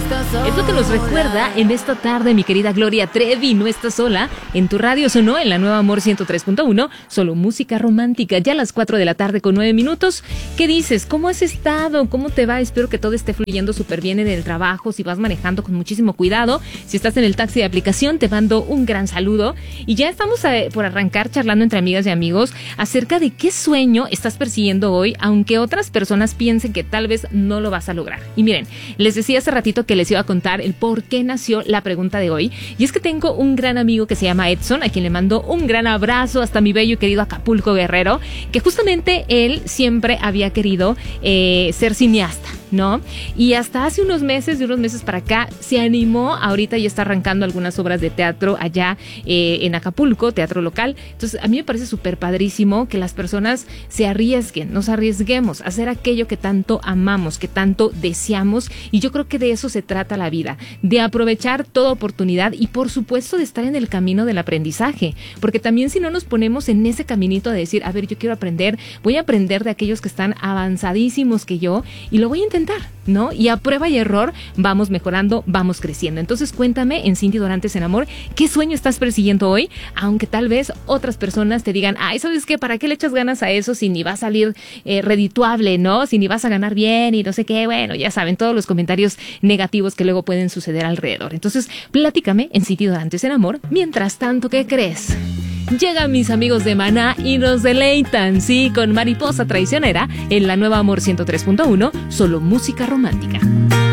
Es lo que nos recuerda en esta tarde mi querida Gloria Trevi. No estás sola, en tu radio sonó en la Nueva Amor 103.1, solo música romántica, ya a las 4 de la tarde con 9 minutos. ¿Qué dices? ¿Cómo has estado? ¿Cómo te va? Espero que todo esté fluyendo súper bien en el trabajo, si vas manejando con muchísimo cuidado, si estás en el taxi de aplicación, te mando un gran saludo. Y ya estamos por arrancar charlando entre amigas y amigos acerca de qué sueño estás persiguiendo hoy, aunque otras personas piensen que tal vez no lo vas a lograr. Y miren, les decía hace ratito que les iba a contar el por qué nació la pregunta de hoy. Y es que tengo un gran amigo que se llama Edson, a quien le mando un gran abrazo hasta mi bello y querido Acapulco Guerrero, que justamente él siempre había querido ser cineasta, ¿no? Y hasta hace unos meses, de unos meses para acá, se animó. Ahorita ya está arrancando algunas obras de teatro allá en Acapulco, teatro local. Entonces, a mí me parece súper padrísimo que las personas se arriesguen, nos arriesguemos a hacer aquello que tanto amamos, que tanto deseamos. Y yo creo que de eso se trata la vida, de aprovechar toda oportunidad y, por supuesto, de estar en el camino del aprendizaje. Porque también si no nos ponemos en ese caminito de decir, a ver, yo quiero aprender, voy a aprender de aquellos que están avanzadísimos que yo y lo voy a intentar, ¿no? Y a prueba y error vamos mejorando, vamos creciendo. Entonces cuéntame en Cindy Dorantes en Amor, ¿qué sueño estás persiguiendo hoy? Aunque tal vez otras personas te digan, ay, ¿sabes qué? ¿Para qué le echas ganas a eso si ni va a salir redituable, ¿no? Si ni vas a ganar bien y no sé qué. Bueno, ya saben, todos los comentarios negativos que luego pueden suceder alrededor. Entonces, platícame en Cindy Dorantes en Amor. Mientras tanto, ¿qué crees? Llegan mis amigos de Maná y nos deleitan, sí, con Mariposa Traicionera en la Nueva Amor 103.1, solo música romántica.